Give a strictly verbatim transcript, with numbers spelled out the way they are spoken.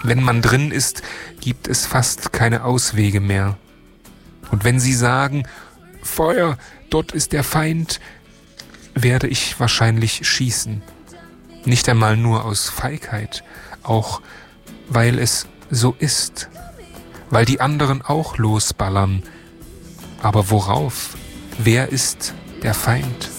Wenn man drin ist, gibt es fast keine Auswege mehr. Und wenn sie sagen, Feuer, dort ist der Feind, werde ich wahrscheinlich schießen. Nicht einmal nur aus Feigheit, auch weil es so ist. Weil die anderen auch losballern. Aber worauf? Wer ist der Feind?